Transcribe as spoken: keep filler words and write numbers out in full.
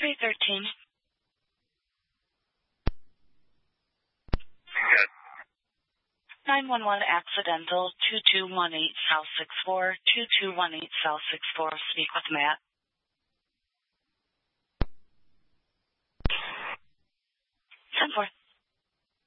three thirteen. Good. nine one one accidental, two two one eight South six four, two two one eight South six four. Speak with Matt.